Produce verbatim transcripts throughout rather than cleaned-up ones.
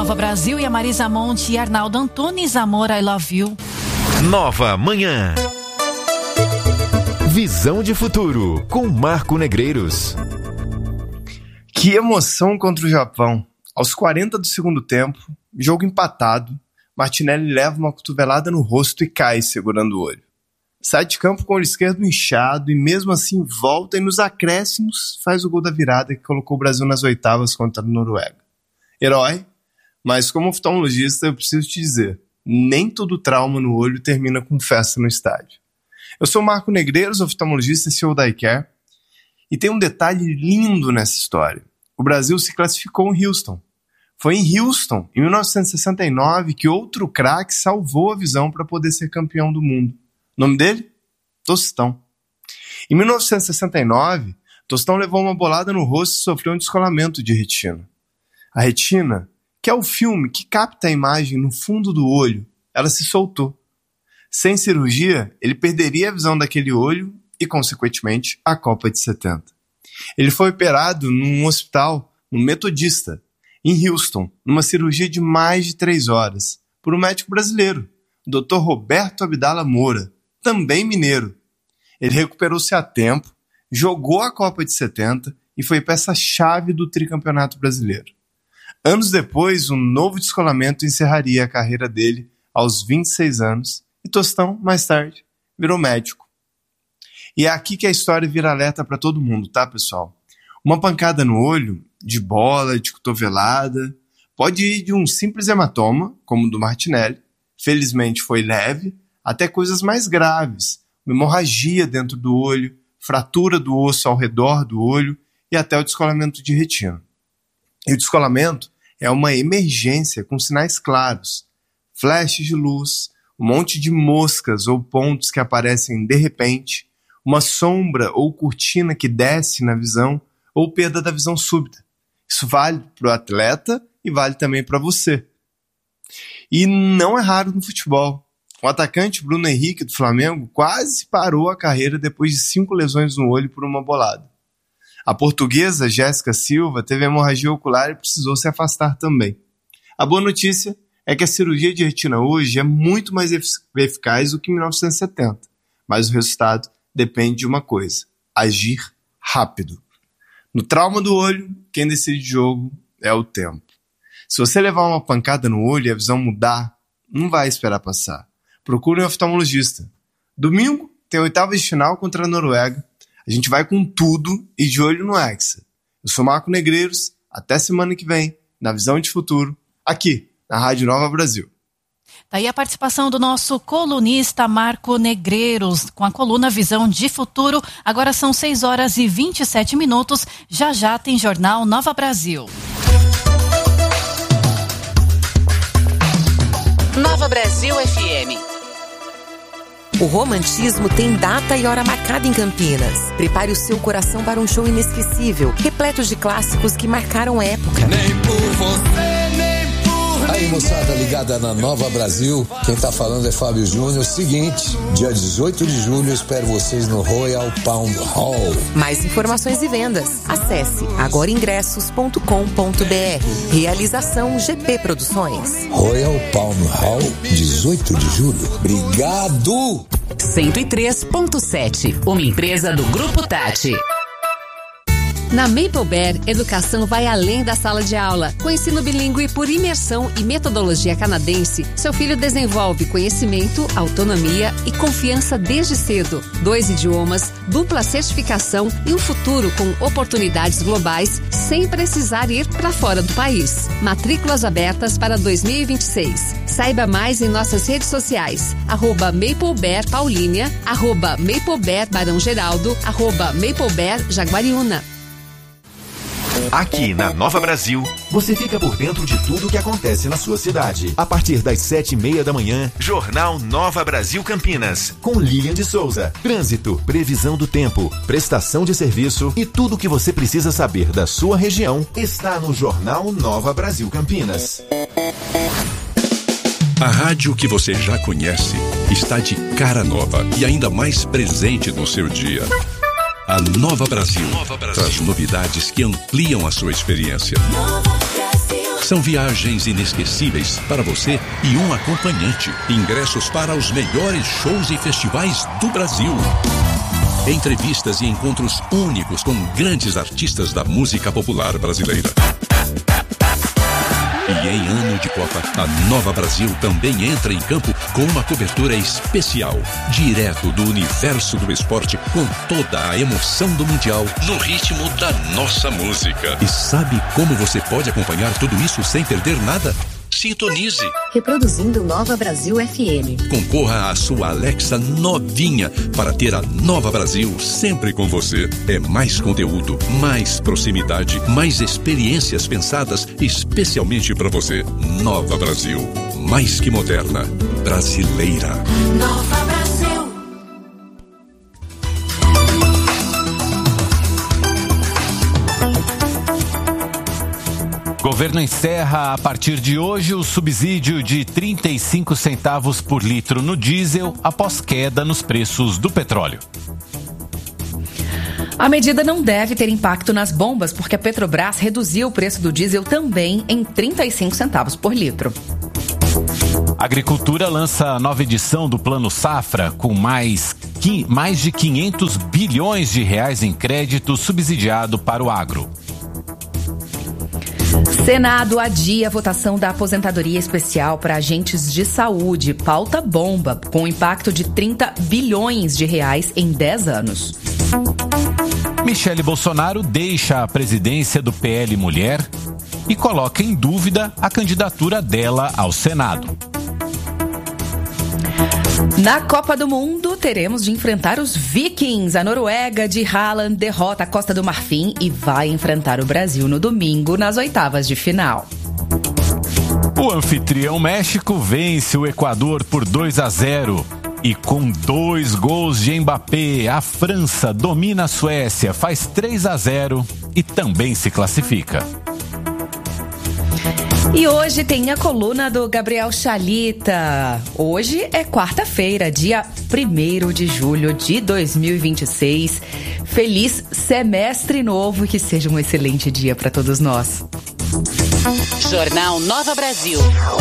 Nova Brasil e a Marisa Monte e Arnaldo Antunes, Amor, I Love You. Nova Manhã. Visão de futuro com Marco Negreiros. Que emoção contra o Japão. Aos quarenta do segundo tempo, jogo empatado, Martinelli leva uma cotovelada no rosto e cai segurando o olho. Sai de campo com o olho esquerdo inchado e mesmo assim volta e nos acréscimos faz o gol da virada que colocou o Brasil nas oitavas contra a Noruega. Herói, mas como oftalmologista eu preciso te dizer, nem todo trauma no olho termina com festa no estádio. Eu sou Marco Negreiros, oftalmologista e C E O da iCare, e tem um detalhe lindo nessa história. O Brasil se classificou em Houston. Foi em Houston, em mil novecentos e sessenta e nove, que outro craque salvou a visão para poder ser campeão do mundo. O nome dele? Tostão. Em mil novecentos e sessenta e nove, Tostão levou uma bolada no rosto e sofreu um descolamento de retina. A retina, que é o filme que capta a imagem no fundo do olho, ela se soltou. Sem cirurgia, ele perderia a visão daquele olho e, consequentemente, a Copa de setenta. Ele foi operado num hospital, no Metodista, em Houston, numa cirurgia de mais de três horas, por um médico brasileiro, o doutor Roberto Abdala Moura, também mineiro. Ele recuperou-se a tempo, jogou a Copa de setenta e foi peça-chave do tricampeonato brasileiro. Anos depois, um novo descolamento encerraria a carreira dele aos vinte e seis anos e Tostão, mais tarde, virou médico. E é aqui que a história vira alerta para todo mundo, tá, pessoal? Uma pancada no olho, de bola, de cotovelada, pode ir de um simples hematoma, como o do Martinelli, felizmente foi leve, até coisas mais graves, uma hemorragia dentro do olho, fratura do osso ao redor do olho e até o descolamento de retina. E o descolamento é uma emergência com sinais claros, flashes de luz, um monte de moscas ou pontos que aparecem de repente, uma sombra ou cortina que desce na visão ou perda da visão súbita. Isso vale para o atleta e vale também para você. E não é raro no futebol. O atacante Bruno Henrique do Flamengo quase parou a carreira depois de cinco lesões no olho por uma bolada. A portuguesa Jéssica Silva teve hemorragia ocular e precisou se afastar também. A boa notícia é que a cirurgia de retina hoje é muito mais eficaz do que em mil novecentos e setenta, mas o resultado depende de uma coisa: agir rápido. No trauma do olho, quem decide o jogo é o tempo. Se você levar uma pancada no olho e a visão mudar, não vai esperar passar. Procure um oftalmologista. Domingo tem oitavas de final contra a Noruega. A gente vai com tudo e de olho no Hexa. Eu sou Marco Negreiros, até semana que vem, na Visão de Futuro, aqui na Rádio Nova Brasil. Tá aí a participação do nosso colunista Marco Negreiros, com a coluna Visão de Futuro. Agora são seis horas e vinte e sete minutos, já já tem Jornal Nova Brasil. Nova Brasil F M. O romantismo tem data e hora marcada em Campinas. Prepare o seu coração para um show inesquecível, repleto de clássicos que marcaram época. Nem por você, nem por Aí, moçada ligada na Nova Brasil, quem tá falando é Fábio Júnior. Seguinte, dia dezoito de julho, eu espero vocês no Royal Palm Hall. Mais informações e vendas, acesse agora ingressos ponto com ponto b r. Realização G P Produções. Royal Palm Hall, dezoito de julho. Obrigado! cento e três ponto sete, uma empresa do Grupo Tati. Na Maple Bear, educação vai além da sala de aula. Com ensino bilíngue por imersão e metodologia canadense, seu filho desenvolve conhecimento, autonomia e confiança desde cedo. Dois idiomas, dupla certificação e um futuro com oportunidades globais sem precisar ir para fora do país. Matrículas abertas para dois mil e vinte e seis. Saiba mais em nossas redes sociais. Arroba Maple Bear Paulínia, arroba Maple Bear Barão Geraldo, arroba Maple Bear Jaguariúna. Aqui na Nova Brasil, você fica por dentro de tudo o que acontece na sua cidade. A partir das sete e meia da manhã, Jornal Nova Brasil Campinas, com Lilian de Souza. Trânsito, previsão do tempo, prestação de serviço e tudo o que você precisa saber da sua região está no Jornal Nova Brasil Campinas. A rádio que você já conhece está de cara nova e ainda mais presente no seu dia. A Nova Brasil, Nova Brasil traz novidades que ampliam a sua experiência. São viagens inesquecíveis para você e um acompanhante. Ingressos para os melhores shows e festivais do Brasil. Entrevistas e encontros únicos com grandes artistas da música popular brasileira. E em ano de Copa, a Nova Brasil também entra em campo com uma cobertura especial, direto do universo do esporte, com toda a emoção do Mundial, no ritmo da nossa música. E sabe como você pode acompanhar tudo isso sem perder nada? Sintonize. Reproduzindo Nova Brasil F M. Concorra à sua Alexa novinha para ter a Nova Brasil sempre com você. É mais conteúdo, mais proximidade, mais experiências pensadas especialmente para você. Nova Brasil, mais que moderna, brasileira. Nova Brasil. Governo encerra a partir de hoje o subsídio de trinta e cinco centavos por litro no diesel após queda nos preços do petróleo. A medida não deve ter impacto nas bombas, porque a Petrobras reduziu o preço do diesel também em trinta e cinco centavos por litro. A Agricultura lança nova edição do Plano Safra com mais, mais de quinhentos bilhões de reais em crédito subsidiado para o agro. Senado adia a votação da aposentadoria especial para agentes de saúde, pauta bomba, com impacto de trinta bilhões de reais em dez anos. Michele Bolsonaro deixa a presidência do P L Mulher e coloca em dúvida a candidatura dela ao Senado. Na Copa do Mundo, teremos de enfrentar os Vikings. A Noruega de Haaland derrota a Costa do Marfim e vai enfrentar o Brasil no domingo nas oitavas de final. O anfitrião México vence o Equador por dois a zero. E com dois gols de Mbappé, a França domina a Suécia, faz três a zero e também se classifica. E hoje tem a coluna do Gabriel Chalita. Hoje é quarta-feira, dia primeiro de julho de dois mil e vinte e seis. Feliz semestre novo e que seja um excelente dia para todos nós. Jornal Nova Brasil.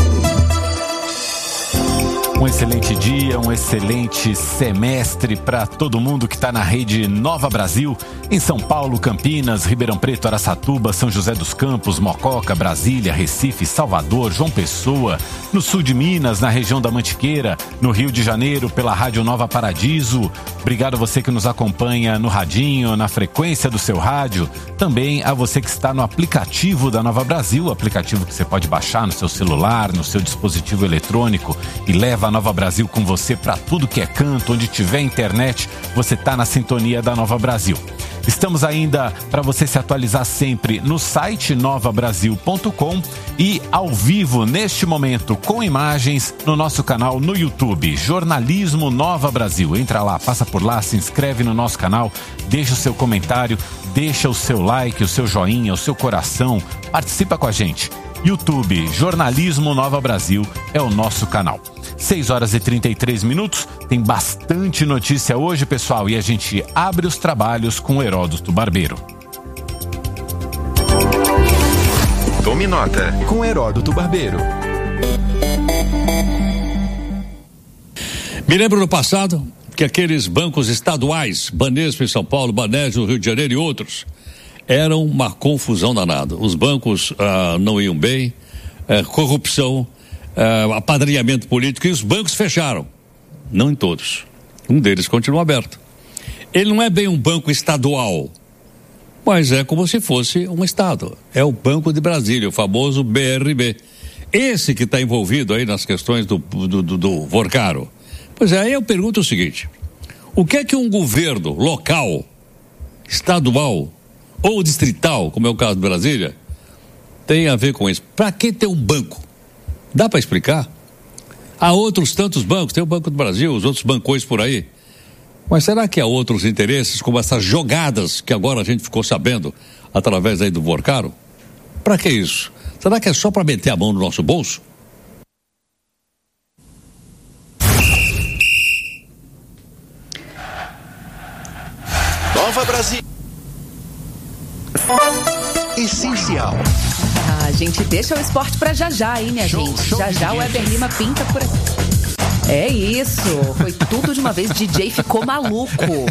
Um excelente dia, um excelente semestre para todo mundo que está na rede Nova Brasil, em São Paulo, Campinas, Ribeirão Preto, Araçatuba, São José dos Campos, Mococa, Brasília, Recife, Salvador, João Pessoa, no sul de Minas, na região da Mantiqueira, no Rio de Janeiro, pela Rádio Nova Paradiso. Obrigado a você que nos acompanha no radinho, na frequência do seu rádio. Também a você que está no aplicativo da Nova Brasil, aplicativo que você pode baixar no seu celular, no seu dispositivo eletrônico e leva a Nova Brasil com você para tudo que é canto, onde tiver internet, você está na sintonia da Nova Brasil. Estamos ainda para você se atualizar sempre no site nova brasil ponto com e ao vivo neste momento com imagens no nosso canal no YouTube, Jornalismo Nova Brasil. Entra lá, passa por lá, se inscreve no nosso canal, deixa o seu comentário, deixa o seu like, o seu joinha, o seu coração, participa com a gente. YouTube, Jornalismo Nova Brasil é o nosso canal. seis horas e trinta e três minutos, tem bastante notícia hoje, pessoal, e a gente abre os trabalhos com Heródoto Barbeiro. Tome nota com Heródoto Barbeiro. Me lembro no passado que aqueles bancos estaduais, Banespa em São Paulo, Banésio no Rio de Janeiro e outros, eram uma confusão danada. Os bancos ah, não iam bem, eh, corrupção, eh, apadrinhamento político, e os bancos fecharam. Não em todos. Um deles continua aberto. Ele não é bem um banco estadual, mas é como se fosse um estado. É o Banco de Brasília, o famoso B R B. Esse que está envolvido aí nas questões do, do, do, do Vorcaro. Pois é, aí eu pergunto o seguinte: o que é que um governo local, estadual ou distrital, como é o caso de Brasília, tem a ver com isso? Para que ter um banco? Dá para explicar? Há outros tantos bancos, tem o Banco do Brasil, os outros bancões por aí. Mas será que há outros interesses, como essas jogadas que agora a gente ficou sabendo através aí do Vorcaro? Para que isso? Será que é só para meter a mão no nosso bolso? Nova Brasil. Essencial. A gente deixa o esporte pra já já aí, minha show, gente. Show já já o Weber Lima pinta por aqui. É isso, foi tudo de uma vez. D J ficou maluco,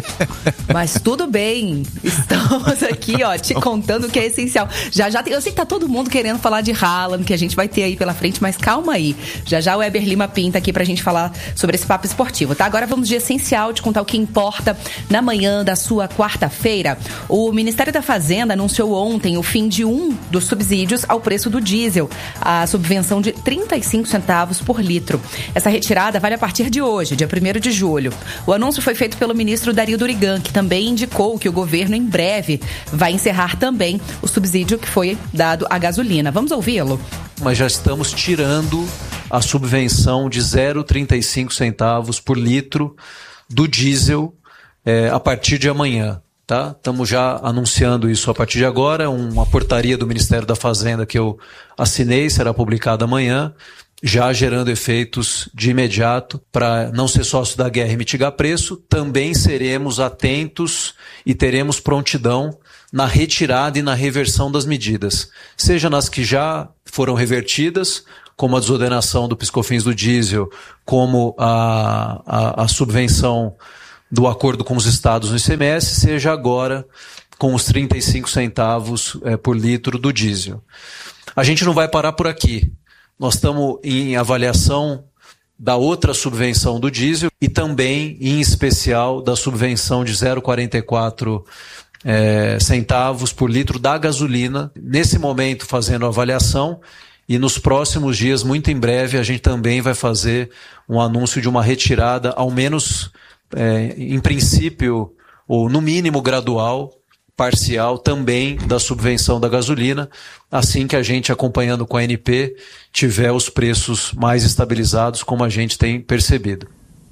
mas tudo bem. Estamos aqui, ó, te contando o que é essencial. Já já tem, eu sei que tá todo mundo querendo falar de Haaland, que a gente vai ter aí pela frente, mas calma aí. Já já o Weber Lima pinta aqui pra gente falar sobre esse papo esportivo, tá? Agora vamos de essencial, te contar o que importa na manhã da sua quarta-feira. O Ministério da Fazenda anunciou ontem o fim de um dos subsídios ao preço do diesel, a subvenção de trinta e cinco centavos por litro. Essa retirada vale a partir de hoje, dia primeiro de julho. O anúncio foi feito pelo ministro Dario Durigan, que também indicou que o governo em breve vai encerrar também o subsídio que foi dado à gasolina. Vamos ouvi-lo? Mas já estamos tirando a subvenção de zero vírgula trinta e cinco centavos por litro do diesel é, a partir de amanhã. Tá? Estamos já anunciando isso a partir de agora. Uma portaria do Ministério da Fazenda que eu assinei será publicada amanhã, já gerando efeitos de imediato. Para não ser sócio da guerra e mitigar preço, também seremos atentos e teremos prontidão na retirada e na reversão das medidas, seja nas que já foram revertidas, como a desordenação do PiscoFins do diesel, como a, a, a subvenção do acordo com os estados no I C M S, seja agora com os trinta e cinco centavos é, por litro do diesel. A gente não vai parar por aqui. Nós estamos em avaliação da outra subvenção do diesel e também, em especial, da subvenção de zero vírgula quarenta e quatro é, centavos por litro da gasolina. Nesse momento, fazendo a avaliação, e nos próximos dias, muito em breve, a gente também vai fazer um anúncio de uma retirada, ao menos, é, em princípio, ou no mínimo gradual, parcial também da subvenção da gasolina, assim que a gente, acompanhando com a A N P, tiver os preços mais estabilizados, como a gente tem percebido.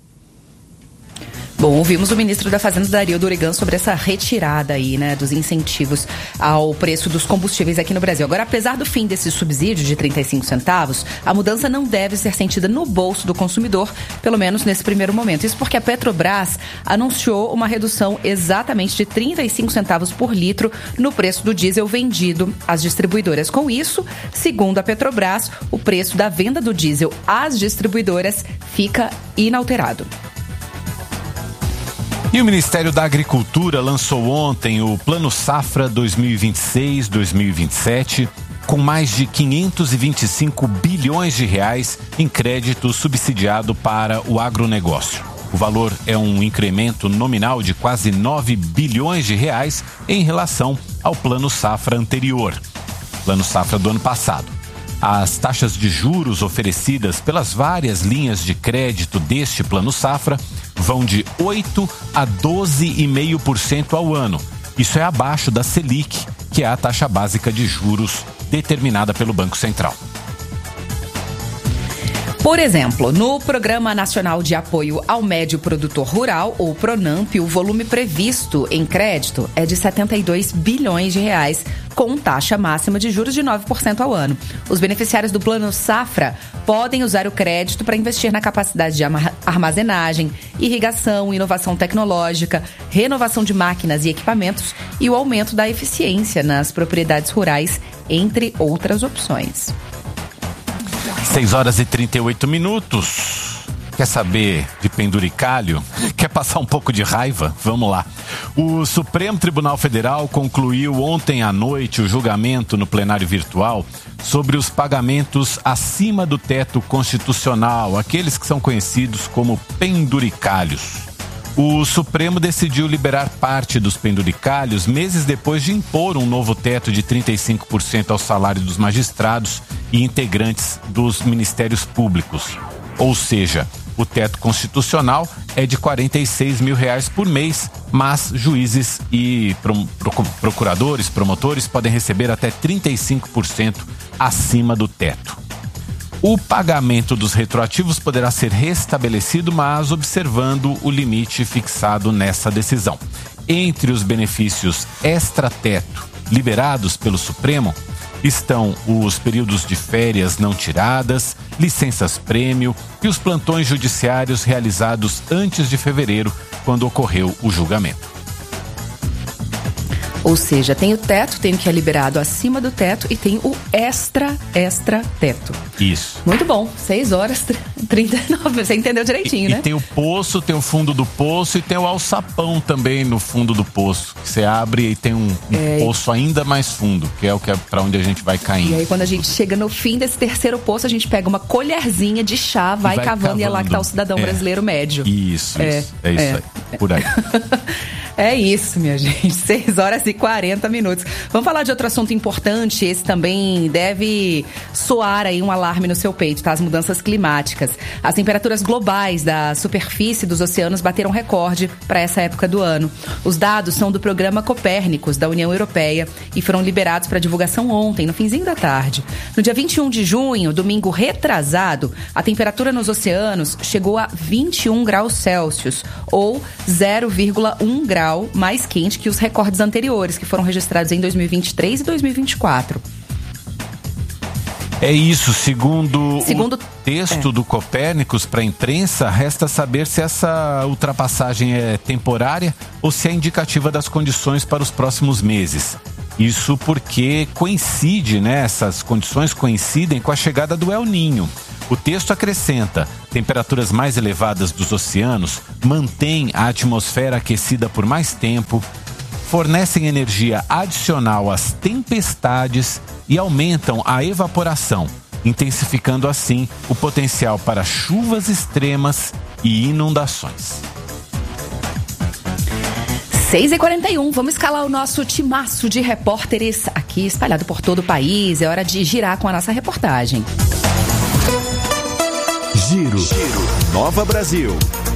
Bom, ouvimos o ministro da Fazenda, Dario Durigan, sobre essa retirada aí, né, dos incentivos ao preço dos combustíveis aqui no Brasil. Agora, apesar do fim desse subsídio de trinta e cinco centavos, a mudança não deve ser sentida no bolso do consumidor, pelo menos nesse primeiro momento. Isso porque a Petrobras anunciou uma redução exatamente de trinta e cinco centavos por litro no preço do diesel vendido às distribuidoras. Com isso, segundo a Petrobras, o preço da venda do diesel às distribuidoras fica inalterado. E o Ministério da Agricultura lançou ontem o Plano Safra dois mil e vinte e seis dois mil e vinte e sete, com mais de quinhentos e vinte e cinco bilhões de reais em crédito subsidiado para o agronegócio. O valor é um incremento nominal de quase nove bilhões de reais em relação ao Plano Safra anterior, Plano Safra do ano passado. As taxas de juros oferecidas pelas várias linhas de crédito deste Plano Safra vão de oito a doze vírgula cinco por cento ao ano. Isso é abaixo da Selic, que é a taxa básica de juros determinada pelo Banco Central. Por exemplo, no Programa Nacional de Apoio ao Médio Produtor Rural, ou PRONAMP, o volume previsto em crédito é de setenta e dois bilhões de reais, com taxa máxima de juros de nove por cento ao ano. Os beneficiários do Plano Safra podem usar o crédito para investir na capacidade de armazenagem, irrigação, inovação tecnológica, renovação de máquinas e equipamentos e o aumento da eficiência nas propriedades rurais, entre outras opções. seis horas e trinta e oito minutos. Quer saber de penduricalho? Quer passar um pouco de raiva? Vamos lá. O Supremo Tribunal Federal concluiu ontem à noite o julgamento no plenário virtual sobre os pagamentos acima do teto constitucional, aqueles que são conhecidos como penduricalhos. O Supremo decidiu liberar parte dos penduricalhos meses depois de impor um novo teto de trinta e cinco por cento ao salário dos magistrados e integrantes dos ministérios públicos. Ou seja, o teto constitucional é de quarenta e seis mil reais por mês, mas juízes e pro, pro, procuradores, promotores podem receber até trinta e cinco por cento acima do teto. O pagamento dos retroativos poderá ser restabelecido, mas observando o limite fixado nessa decisão. Entre os benefícios extra-teto liberados pelo Supremo estão os períodos de férias não tiradas, licenças-prêmio e os plantões judiciários realizados antes de fevereiro, quando ocorreu o julgamento. Ou seja, tem o teto, tem o que é liberado acima do teto e tem o extra, extra teto. Isso. Muito bom, seis horas e trinta e nove, você entendeu direitinho, e, né? E tem o poço, tem o fundo do poço e tem o alçapão também no fundo do poço. Você abre e tem um, um é, poço ainda mais fundo, que é o que é para onde a gente vai caindo. E aí quando a gente chega no fim desse terceiro poço, a gente pega uma colherzinha de chá, vai, vai cavando, cavando e é lá que tá o cidadão é. brasileiro médio. Isso, é, isso. É isso é. aí, por aí. É isso, minha gente, seis horas e quarenta minutos. Vamos falar de outro assunto importante, esse também deve soar aí um alarme no seu peito, tá? As mudanças climáticas. As temperaturas globais da superfície dos oceanos bateram recorde para essa época do ano. Os dados são do programa Copérnicos, da União Europeia, e foram liberados para divulgação ontem, no finzinho da tarde. No dia vinte e um de junho, domingo retrasado, a temperatura nos oceanos chegou a vinte e um graus Celsius, ou zero vírgula um grau mais quente que os recordes anteriores, que foram registrados em dois mil e vinte e três e dois mil e vinte e quatro. É isso, segundo, segundo o texto é. do Copérnicos para a imprensa, resta saber se essa ultrapassagem é temporária ou se é indicativa das condições para os próximos meses. Isso porque coincide, né, essas condições coincidem com a chegada do El Niño. O texto acrescenta: temperaturas mais elevadas dos oceanos mantêm a atmosfera aquecida por mais tempo, fornecem energia adicional às tempestades e aumentam a evaporação, intensificando assim o potencial para chuvas extremas e inundações. seis e quarenta e um, vamos escalar o nosso timaço de repórteres aqui espalhado por todo o país. É hora de girar com a nossa reportagem. Giro, Giro. Nova Brasil.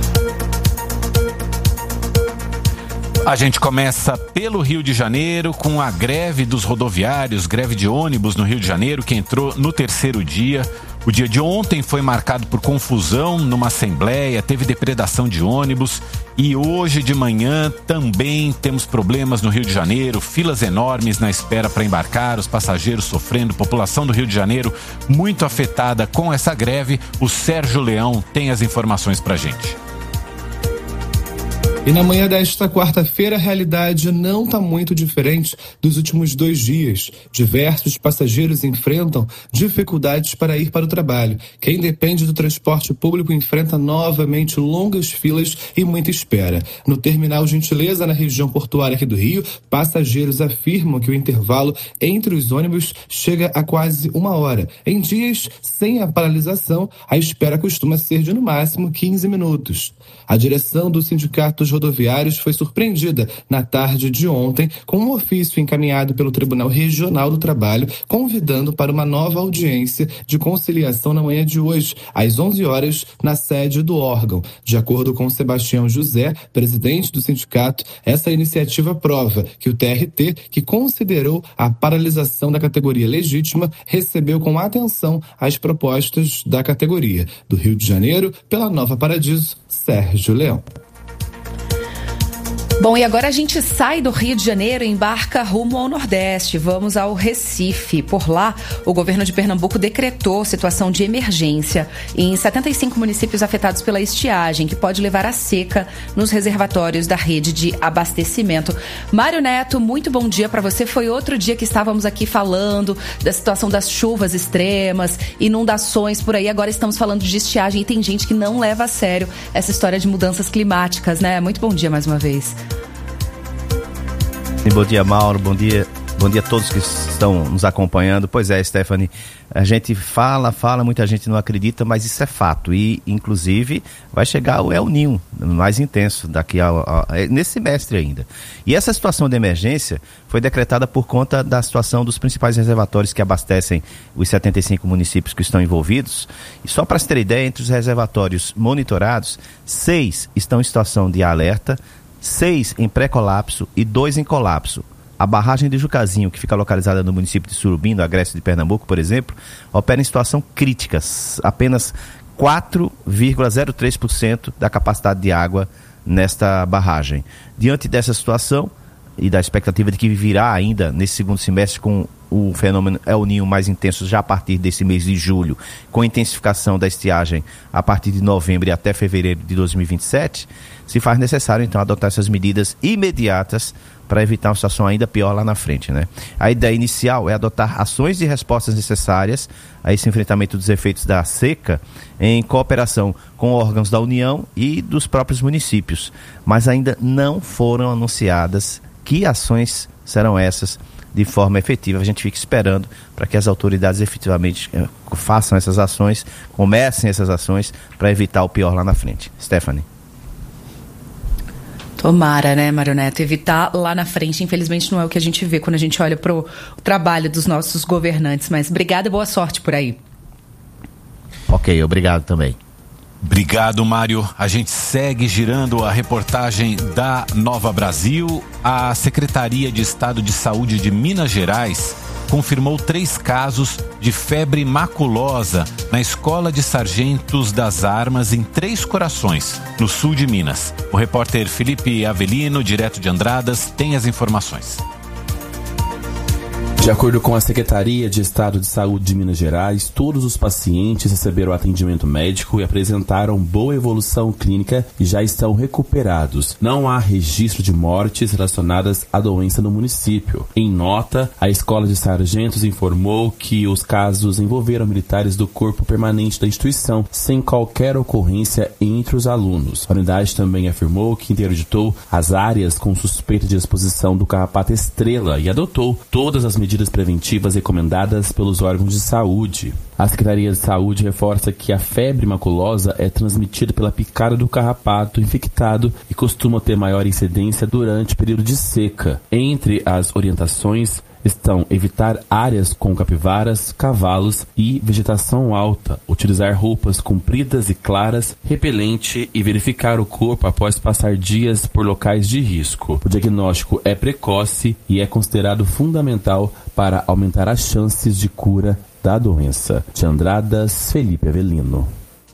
A gente começa pelo Rio de Janeiro com a greve dos rodoviários, greve de ônibus no Rio de Janeiro, que entrou no terceiro dia. O dia de ontem foi marcado por confusão numa assembleia, teve depredação de ônibus e hoje de manhã também temos problemas no Rio de Janeiro, filas enormes na espera para embarcar, os passageiros sofrendo, população do Rio de Janeiro muito afetada com essa greve. O Sérgio Leão tem as informações pra gente. E na manhã desta quarta-feira, a realidade não está muito diferente dos últimos dois dias. Diversos passageiros enfrentam dificuldades para ir para o trabalho. Quem depende do transporte público enfrenta novamente longas filas e muita espera. No terminal Gentileza, na região portuária aqui do Rio, passageiros afirmam que o intervalo entre os ônibus chega a quase uma hora. Em dias sem a paralisação, a espera costuma ser de no máximo quinze minutos. A direção do Sindicato dos Rodoviários foi surpreendida na tarde de ontem com um ofício encaminhado pelo Tribunal Regional do Trabalho, convidando para uma nova audiência de conciliação na manhã de hoje, às onze horas, na sede do órgão. De acordo com Sebastião José, presidente do sindicato, essa iniciativa prova que o T R T, que considerou a paralisação da categoria legítima, recebeu com atenção as propostas da categoria. Do Rio de Janeiro, pela Nova Paradiso, Sérgio Leão. Bom, e agora a gente sai do Rio de Janeiro e embarca rumo ao Nordeste. Vamos ao Recife. Por lá, o governo de Pernambuco decretou situação de emergência em setenta e cinco municípios afetados pela estiagem, que pode levar à seca nos reservatórios da rede de abastecimento. Mário Neto, muito bom dia para você. Foi outro dia que estávamos aqui falando da situação das chuvas extremas, inundações por aí. Agora estamos falando de estiagem e tem gente que não leva a sério essa história de mudanças climáticas, né? Muito bom dia mais uma vez. Bom dia, Mauro, bom dia, bom dia a todos que estão nos acompanhando. Pois é, Stephanie, a gente fala, fala, muita gente não acredita, mas isso é fato. E, inclusive, vai chegar o El Niño mais intenso daqui a, a, nesse semestre ainda. E essa situação de emergência foi decretada por conta da situação dos principais reservatórios que abastecem os setenta e cinco municípios que estão envolvidos. E só para se ter ideia, entre os reservatórios monitorados, seis estão em situação de alerta, seis em pré-colapso e dois em colapso. A barragem de Jucazinho, que fica localizada no município de Surubim, no agreste de Pernambuco, por exemplo, opera em situação crítica. Apenas quatro vírgula zero três por cento da capacidade de água nesta barragem. Diante dessa situação, e da expectativa de que virá ainda nesse segundo semestre com o fenômeno El Niño mais intenso já a partir desse mês de julho, com intensificação da estiagem a partir de novembro e até fevereiro de dois mil e vinte e sete, se faz necessário então adotar essas medidas imediatas para evitar uma situação ainda pior lá na frente, né? A ideia inicial é adotar ações e respostas necessárias a esse enfrentamento dos efeitos da seca em cooperação com órgãos da União e dos próprios municípios, mas ainda não foram anunciadas que ações serão essas de forma efetiva. A gente fica esperando para que as autoridades efetivamente eh, façam essas ações, comecem essas ações para evitar o pior lá na frente. Stephanie. Tomara, né, Marioneta? Evitar lá na frente, infelizmente, não é o que a gente vê quando a gente olha para o trabalho dos nossos governantes. Mas obrigada e boa sorte por aí. Ok, obrigado também. Obrigado, Mário. A gente segue girando a reportagem da Nova Brasil. A Secretaria de Estado de Saúde de Minas Gerais confirmou três casos de febre maculosa na Escola de Sargentos das Armas em Três Corações, no sul de Minas. O repórter Felipe Avelino, direto de Andradas, tem as informações. De acordo com a Secretaria de Estado de Saúde de Minas Gerais, todos os pacientes receberam atendimento médico e apresentaram boa evolução clínica e já estão recuperados. Não há registro de mortes relacionadas à doença no município. Em nota, a Escola de Sargentos informou que os casos envolveram militares do corpo permanente da instituição, sem qualquer ocorrência entre os alunos. A unidade também afirmou que interditou as áreas com suspeita de exposição do carrapato estrela e adotou todas as medidas preventivas recomendadas pelos órgãos de saúde. A Secretaria de Saúde reforça que a febre maculosa é transmitida pela picada do carrapato infectado e costuma ter maior incidência durante o período de seca. Entre as orientações estão evitar áreas com capivaras, cavalos e vegetação alta, utilizar roupas compridas e claras, repelente e verificar o corpo após passar dias por locais de risco. O diagnóstico é precoce e é considerado fundamental para aumentar as chances de cura da doença. De Andradas, Felipe Avelino.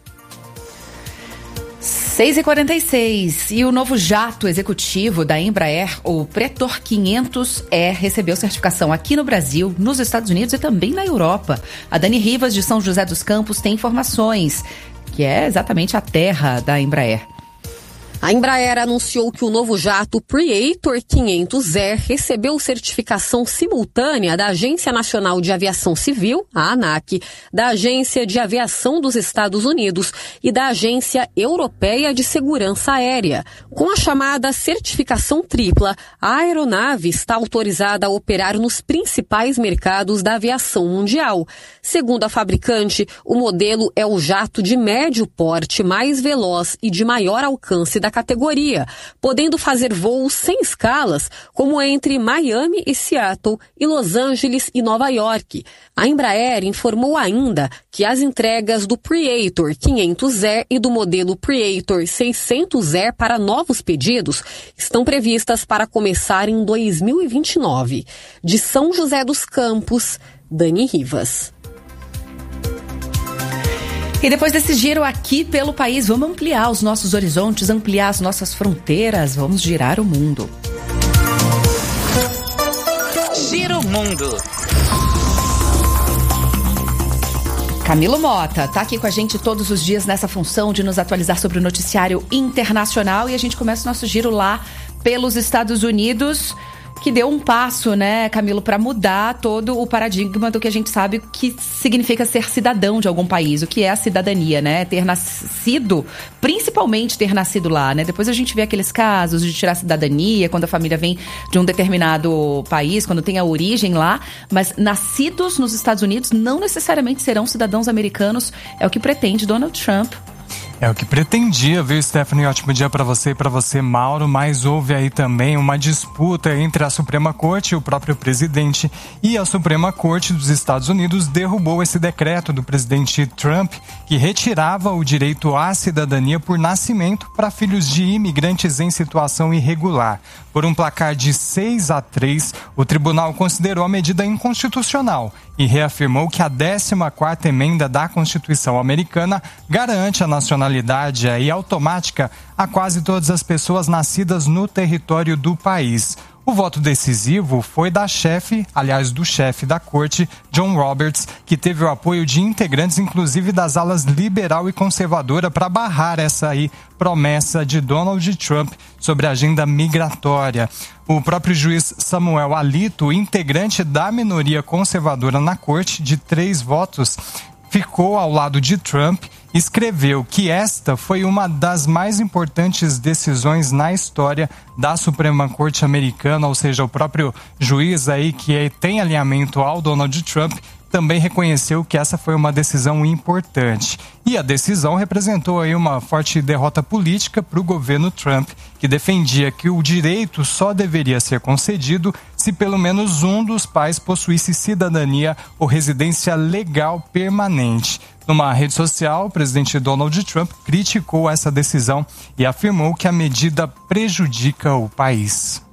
seis e quarenta e seis e o novo jato executivo da Embraer, o Pretor quinhentos E, recebeu certificação aqui no Brasil, nos Estados Unidos e também na Europa. A Dani Rivas, de São José dos Campos, tem informações, que é exatamente a terra da Embraer. A Embraer anunciou que o novo jato Pretor quinhentos E recebeu certificação simultânea da Agência Nacional de Aviação Civil, a ANAC, da Agência de Aviação dos Estados Unidos e da Agência Europeia de Segurança Aérea. Com a chamada certificação tripla, a aeronave está autorizada a operar nos principais mercados da aviação mundial. Segundo a fabricante, o modelo é o jato de médio porte mais veloz e de maior alcance da categoria, podendo fazer voos sem escalas, como entre Miami e Seattle e Los Angeles e Nova York. A Embraer informou ainda que as entregas do Pretor quinhentos E e do modelo Pretor seiscentos E para novos pedidos estão previstas para começar em dois mil e vinte e nove. De São José dos Campos, Dani Rivas. E depois desse giro aqui pelo país, vamos ampliar os nossos horizontes, ampliar as nossas fronteiras, vamos girar o mundo. Giro Mundo. Camilo Mota tá aqui com a gente todos os dias nessa função de nos atualizar sobre o noticiário internacional e a gente começa o nosso giro lá pelos Estados Unidos, que deu um passo, né, Camilo, para mudar todo o paradigma do que a gente sabe que significa ser cidadão de algum país, o que é a cidadania, né, ter nascido, principalmente ter nascido lá, né, depois a gente vê aqueles casos de tirar a cidadania, quando a família vem de um determinado país, quando tem a origem lá, mas nascidos nos Estados Unidos não necessariamente serão cidadãos americanos, é o que pretende Donald Trump. É o que pretendia, viu, Stephanie? Ótimo dia para você e para você, Mauro. Mas houve aí também uma disputa entre a Suprema Corte e o próprio presidente. E a Suprema Corte dos Estados Unidos derrubou esse decreto do presidente Trump que retirava o direito à cidadania por nascimento para filhos de imigrantes em situação irregular. Por um placar de seis a três, o tribunal considerou a medida inconstitucional e reafirmou que a décima quarta emenda da Constituição americana garante a nacionalidade aí automática a quase todas as pessoas nascidas no território do país. O voto decisivo foi da chefe, aliás, do chefe da corte, John Roberts, que teve o apoio de integrantes, inclusive das alas liberal e conservadora, para barrar essa aí promessa de Donald Trump sobre a agenda migratória. O próprio juiz Samuel Alito, integrante da minoria conservadora na corte, de três votos, ficou ao lado de Trump, escreveu que esta foi uma das mais importantes decisões na história da Suprema Corte americana, ou seja, o próprio juiz aí que tem alinhamento ao Donald Trump também reconheceu que essa foi uma decisão importante. E a decisão representou aí uma forte derrota política para o governo Trump, que defendia que o direito só deveria ser concedido se pelo menos um dos pais possuísse cidadania ou residência legal permanente. Numa rede social, o presidente Donald Trump criticou essa decisão e afirmou que a medida prejudica o país.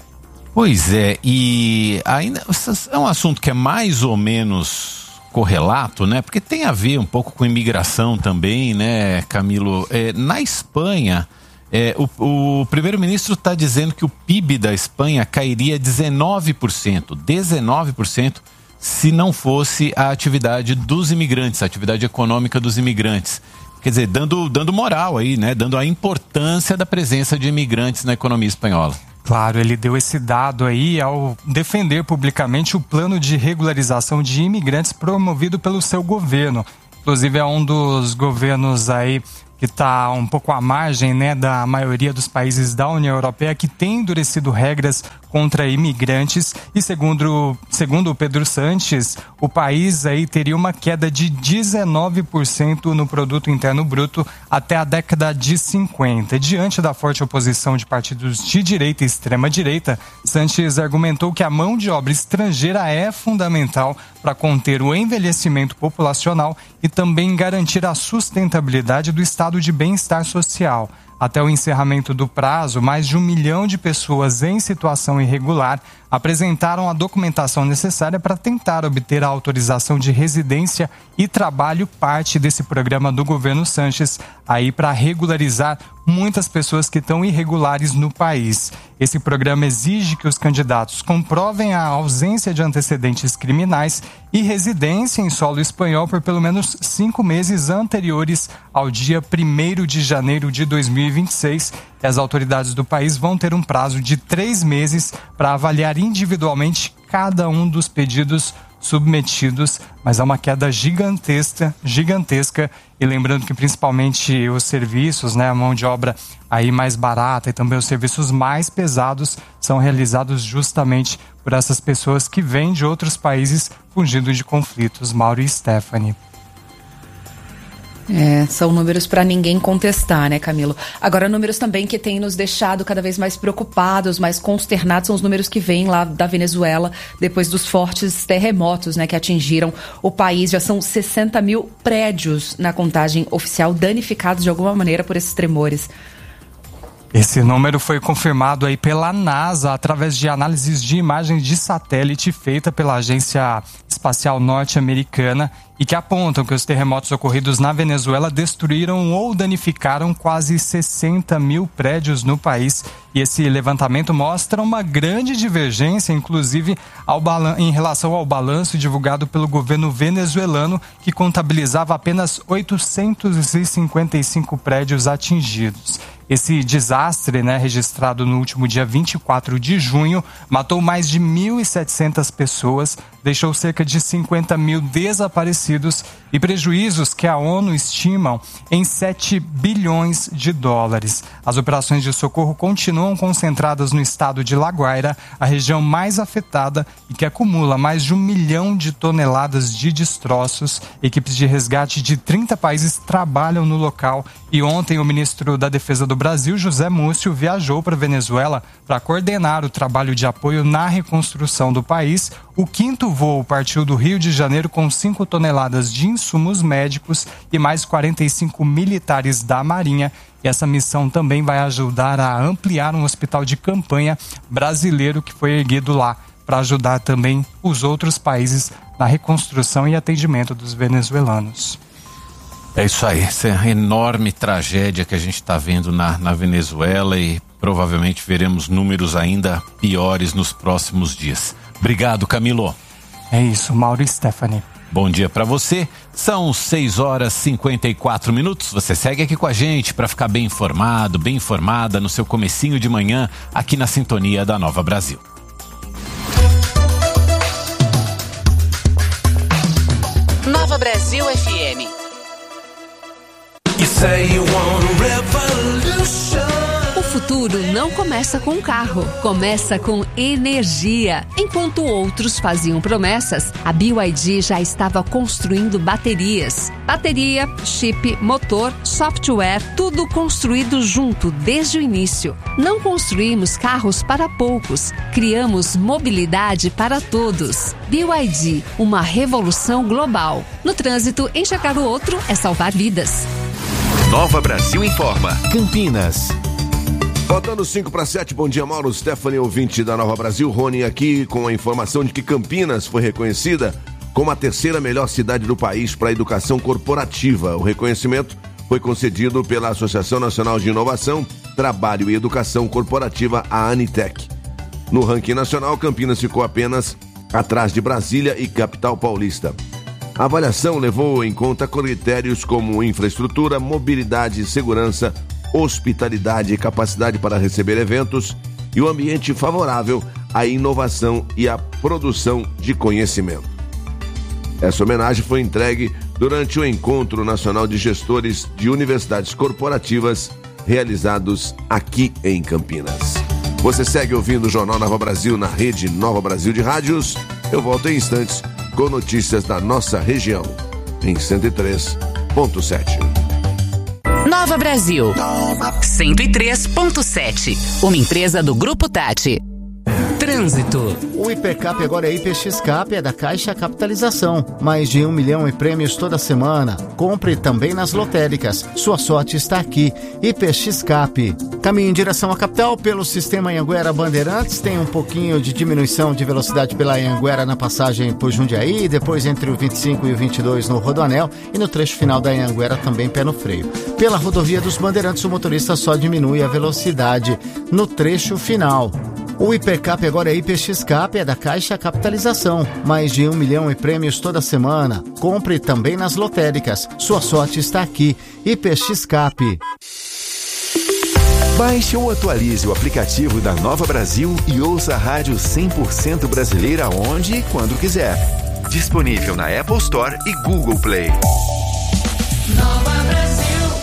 Pois é, e ainda é um assunto que é mais ou menos correlato, né? Porque tem a ver um pouco com imigração também, né, Camilo? É, na Espanha, é, o, o primeiro-ministro está dizendo que o P I B da Espanha cairia dezenove por cento, dezenove por cento, se não fosse a atividade dos imigrantes, a atividade econômica dos imigrantes. Quer dizer, dando, dando moral aí, né? Dando a importância da presença de imigrantes na economia espanhola. Claro, ele deu esse dado aí ao defender publicamente o plano de regularização de imigrantes promovido pelo seu governo. Inclusive é um dos governos aí que está um pouco à margem, né, da maioria dos países da União Europeia, que tem endurecido regras contra imigrantes, e segundo, segundo o Pedro Sanches, o país aí teria uma queda de dezenove por cento no produto interno bruto até a década de cinquenta. Diante da forte oposição de partidos de direita e extrema-direita, Sanches argumentou que a mão de obra estrangeira é fundamental para conter o envelhecimento populacional e também garantir a sustentabilidade do estado de bem-estar social. Até o encerramento do prazo, mais de um milhão de pessoas em situação irregular apresentaram a documentação necessária para tentar obter a autorização de residência e trabalho, parte desse programa do governo Sanches, aí para regularizar muitas pessoas que estão irregulares no país. Esse programa exige que os candidatos comprovem a ausência de antecedentes criminais e residência em solo espanhol por pelo menos cinco meses anteriores ao dia primeiro de janeiro de dois mil e vinte e seis. E as autoridades do país vão ter um prazo de três meses para avaliar individualmente cada um dos pedidos submetidos, mas há uma queda gigantesca, gigantesca, e lembrando que principalmente os serviços, né, a mão de obra aí mais barata e também os serviços mais pesados são realizados justamente por essas pessoas que vêm de outros países fugindo de conflitos. Mauro e Stephanie. É, são números para ninguém contestar, né, Camilo? Agora, números também que têm nos deixado cada vez mais preocupados, mais consternados, são os números que vêm lá da Venezuela depois dos fortes terremotos, né, que atingiram o país. Já são sessenta mil prédios na contagem oficial danificados de alguma maneira por esses tremores. Esse número foi confirmado aí pela NASA através de análises de imagens de satélite feita pela Agência Espacial Norte-Americana e que apontam que os terremotos ocorridos na Venezuela destruíram ou danificaram quase sessenta mil prédios no país. E esse levantamento mostra uma grande divergência, inclusive ao balan- em relação ao balanço divulgado pelo governo venezuelano, que contabilizava apenas oitocentos e cinquenta e cinco prédios atingidos. Esse desastre, né, registrado no último dia vinte e quatro de junho, matou mais de mil e setecentas pessoas, deixou cerca de cinquenta mil desaparecidos e prejuízos que a ONU estimam em sete bilhões de dólares. As operações de socorro continuam concentradas no estado de La Guaira, a região mais afetada e que acumula mais de um milhão de toneladas de destroços. Equipes de resgate de trinta países trabalham no local e ontem o ministro da Defesa do Brasil, José Múcio, viajou para a Venezuela para coordenar o trabalho de apoio na reconstrução do país. O quinto voo partiu do Rio de Janeiro com cinco toneladas de insumos médicos e mais quarenta e cinco militares da Marinha. E essa missão também vai ajudar a ampliar um hospital de campanha brasileiro que foi erguido lá para ajudar também os outros países na reconstrução e atendimento dos venezuelanos. É isso aí, essa enorme tragédia que a gente está vendo na, na Venezuela e provavelmente veremos números ainda piores nos próximos dias. Obrigado, Camilo. É isso, Mauro e Stephanie. Bom dia para você. São seis horas e cinquenta e quatro minutos. Você segue aqui com a gente para ficar bem informado, bem informada no seu comecinho de manhã aqui na sintonia da Nova Brasil. Nova Brasil F M. O futuro não começa com carro, começa com energia. Enquanto outros faziam promessas, a B Y D já estava construindo baterias. Bateria, chip, motor, software, tudo construído junto desde o início. Não construímos carros para poucos, criamos mobilidade para todos. B Y D, uma revolução global. No trânsito, enxergar o outro é salvar vidas. Nova Brasil informa. Campinas. Faltando cinco para sete, bom dia, Mauro, Stephanie, ouvinte da Nova Brasil. Rony aqui com a informação de que Campinas foi reconhecida como a terceira melhor cidade do país para a educação corporativa. O reconhecimento foi concedido pela Associação Nacional de Inovação, Trabalho e Educação Corporativa, a Anitec. No ranking nacional, Campinas ficou apenas atrás de Brasília e Capital Paulista. A avaliação levou em conta critérios como infraestrutura, mobilidade e segurança, hospitalidade e capacidade para receber eventos e o ambiente favorável à inovação e à produção de conhecimento. Essa homenagem foi entregue durante o Encontro Nacional de Gestores de Universidades Corporativas realizados aqui em Campinas. Você segue ouvindo o Jornal Nova Brasil na rede Nova Brasil de Rádios. Eu volto em instantes com notícias da nossa região em cento e três ponto sete. Nova Brasil, cento e três ponto sete, uma empresa do Grupo Tati. Trânsito. O Hipercap agora é Hiperxcap, é da Caixa Capitalização. Mais de um milhão em prêmios toda semana. Compre também nas lotéricas. Sua sorte está aqui. Hiperxcap. Caminho em direção à capital pelo sistema Anhanguera Bandeirantes. Tem um pouquinho de diminuição de velocidade pela Anhanguera na passagem por Jundiaí. Depois entre o vinte e cinco e o vinte e dois no Rodoanel. E no trecho final da Anhanguera também pé no freio. Pela rodovia dos Bandeirantes, o motorista só diminui a velocidade no trecho final. O Hipercap agora é Hiperxcap, é da Caixa Capitalização. Mais de um milhão em prêmios toda semana. Compre também nas lotéricas. Sua sorte está aqui. Hiperxcap. Baixe ou atualize o aplicativo da Nova Brasil e ouça a rádio cem por cento brasileira onde e quando quiser. Disponível na Apple Store e Google Play. Nova Brasil.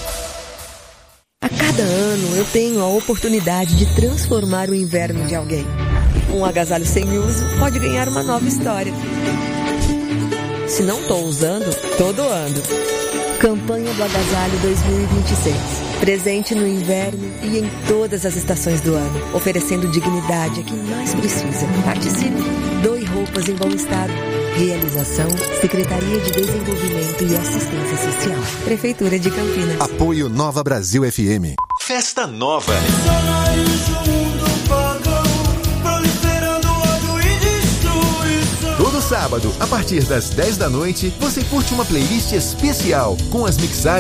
A cada ano eu tenho a oportunidade de transformar o inverno de alguém. Um agasalho sem uso pode ganhar uma nova história. Se não estou usando, estou doando. Campanha do Agasalho dois mil e vinte e seis. Presente no inverno e em todas as estações do ano, oferecendo dignidade a quem mais precisa. Participe. Doe roupas em bom estado. Realização, Secretaria de Desenvolvimento e Assistência Social. Prefeitura de Campinas. Apoio Nova Brasil F M. Festa Nova. Todo sábado, a partir das dez da noite, você curte uma playlist especial com as mixagens